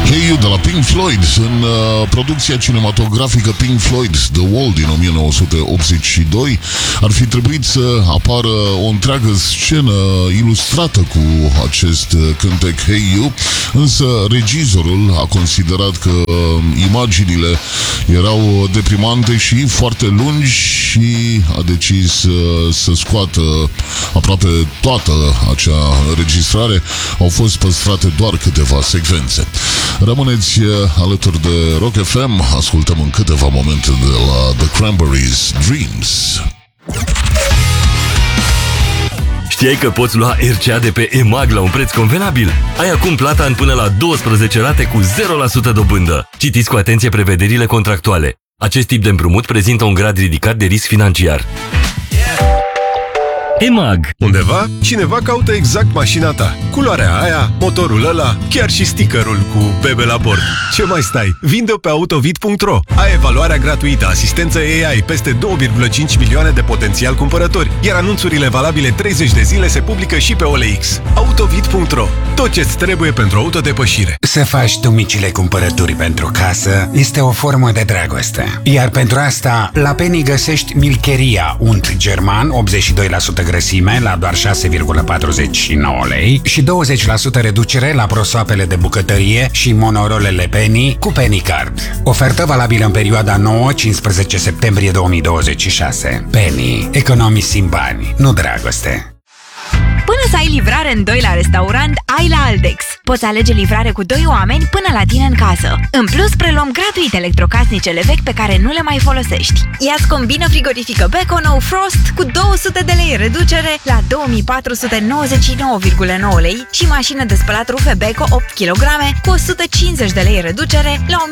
Hey You de la Pink Floyd. În producția cinematografică Pink Floyd The Wall din 1982 ar fi trebuit să apară o întreagă scenă ilustrată cu acest cântec Hey You, însă regizorul a considerat că imaginile erau deprimante și foarte lungi și a decis să scoată aproape toată acea înregistrare. Au fost păstrate doar câteva secvențe. Rămâneți alături de Rock FM, ascultăm în câteva momente de la The Cranberries Dreams. Știai că poți lua RCA de pe EMAG la un preț convenabil? Ai acum plata în până la 12 rate cu 0% dobândă. Citiți cu atenție prevederile contractuale. Acest tip de împrumut prezintă un grad ridicat de risc financiar. EMAG. Undeva, cineva caută exact mașina ta. Culoarea aia, motorul ăla, chiar și stickerul cu bebe la bord. Ce mai stai? Vinde-o pe autovid.ro. Ai evaluarea gratuită, asistență AI, peste 2,5 milioane de potențial cumpărători, iar anunțurile valabile 30 de zile se publică și pe OLX. Autovid.ro. Tot ce-ți trebuie pentru autodepășire. Să faci tu micile cumpărături pentru casă este o formă de dragoste. Iar pentru asta, la Penny găsești Milcheria, unt german, 82% grăsime la doar 6,49 lei și 20% reducere la prosoapele de bucătărie și monorolele Penny cu Penny Card. Ofertă valabilă în perioada 9-15 septembrie 2026. Penny. Economisim bani, nu dragoste. Până să ai livrare în 2 la restaurant, ai la Altex. Poți alege livrare cu 2 oameni până la tine în casă. În plus, preluăm gratuit electrocasnicele vechi pe care nu le mai folosești. Ia-ți combină frigorifică Beko No Frost cu 200 de lei reducere la 2499,9 lei și mașină de spălat rufe Beko 8 kg cu 150 de lei reducere la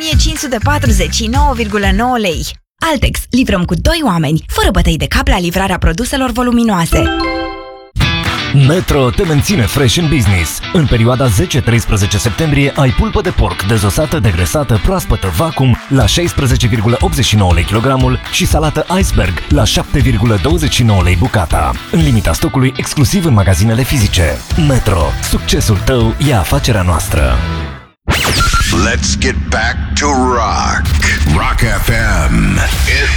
1549,9 lei. Altex. Livrăm cu 2 oameni, fără bătăi de cap la livrarea produselor voluminoase. Metro te menține fresh în business. În perioada 10-13 septembrie ai pulpă de porc dezosată, degresată, proaspătă, vacuum la 16,89 lei kilogramul și salată iceberg la 7,29 lei bucata. În limita stocului exclusiv în magazinele fizice. Metro. Succesul tău e afacerea noastră. Let's get back to rock. Rock FM. It